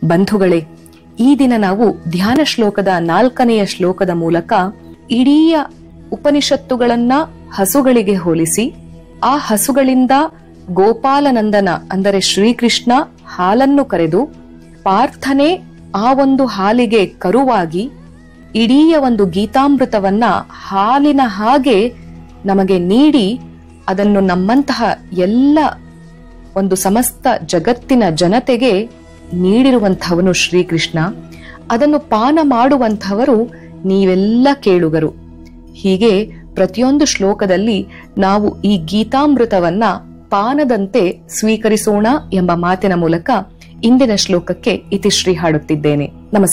ಬಂಧುಗಳೇ, ಈ ದಿನ ನಾವು ಧ್ಯಾನ ಶ್ಲೋಕದ 4ನೆಯ ಶ್ಲೋಕದ ಮೂಲಕ ಇಡೀ ಉಪನಿಷತ್ತುಗಳನ್ನ ಹಸುಗಳಿಗೆ ಹೋಲಿಸಿ, ಆ ಹಸುಗಳಿಂದ ಗೋಪಾಲನಂದನ ಅಂದರೆ ಶ್ರೀಕೃಷ್ಣ ಹಾಲನ್ನು ಕರೆದು, ಪಾರ್ಥನೆ ಆ ಒಂದು ಹಾಲಿಗೆ ಕರುವಾಗಿ ಇಡೀ ಒಂದು ಗೀತಾಮೃತವನ್ನ ಹಾಲಿನ ಹಾಗೆ ನಮಗೆ ನೀಡಿ, ಅದನ್ನು ನಮ್ಮಂತಹ ಎಲ್ಲ ಒಂದು ಸಮಸ್ತ ಜಗತ್ತಿನ ಜನತೆಗೆ ನೀಡಿರುವಂಥವನು ಶ್ರೀಕೃಷ್ಣ. ಅದನ್ನು ಪಾನ ಮಾಡುವಂಥವರು ನೀವೆಲ್ಲ ಕೇಳುಗರು. ಹೀಗೆ ಪ್ರತಿಯೊಂದು ಶ್ಲೋಕದಲ್ಲಿ ನಾವು ಈ ಗೀತಾಮೃತವನ್ನ ಪಾನದಂತೆ ಸ್ವೀಕರಿಸೋಣ ಎಂಬ ಮಾತಿನ ಮೂಲಕ ಇಂದಿನ ಶ್ಲೋಕಕ್ಕೆ ಇತಿಶ್ರೀ ಹಾಡುತ್ತಿದ್ದೇನೆ.